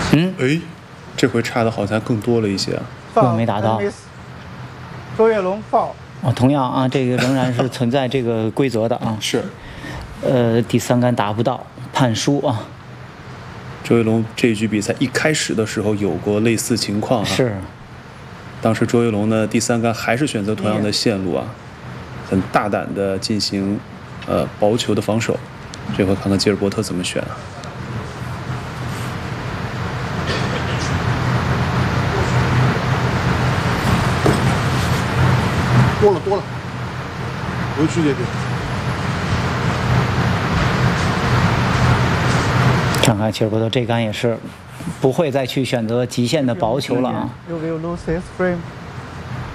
哎，这回差的好像更多了一些啊。 又没打到。 周跃龙 foul。 同样啊，这个仍然是存在这个规则的啊。 是。 第3杆打不到，判输啊。 周跃龙这一局比赛一开始的时候有过类似情况啊。 是。 当时周跃龙呢，第3杆还是选择同样的线路啊，很大胆的进行薄球的防守。这回看看吉尔伯特怎么选啊。 多了，回去这边。 看看吉尔伯特这杆也是不会再去选择极限的薄球了啊。 You will lose his frame.